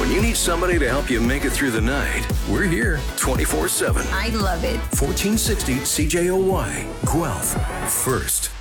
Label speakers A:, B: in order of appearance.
A: When you need somebody to help you make it through the night, we're here 24/7.
B: I love it.
A: 1460 CJOY, Guelph, first.